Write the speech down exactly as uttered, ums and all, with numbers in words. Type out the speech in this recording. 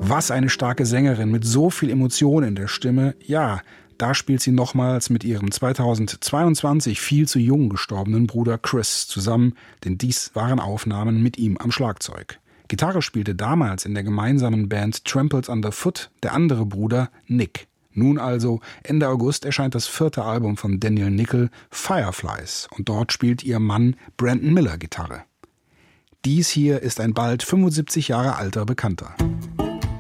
Was eine starke Sängerin mit so viel Emotion in der Stimme. Ja, da spielt sie nochmals mit ihrem zweitausendzweiundzwanzig viel zu jung gestorbenen Bruder Chris zusammen, denn dies waren Aufnahmen mit ihm am Schlagzeug. Gitarre spielte damals in der gemeinsamen Band Tramples Underfoot der andere Bruder Nick. Nun also, Ende August erscheint das vierte Album von Daniel Nickel, Fireflies, und dort spielt ihr Mann Brandon Miller Gitarre. Dies hier ist ein bald fünfundsiebzig Jahre alter Bekannter.